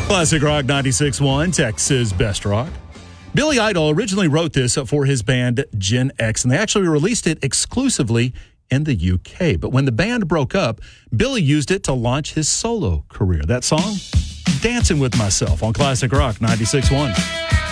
Classic Rock 96.1, Texas Best Rock. Billy Idol originally wrote this for his band Gen X, and they actually released it exclusively in the UK. But when the band broke up, Billy used it to launch his solo career. That song, Dancing With Myself on Classic Rock 96.1.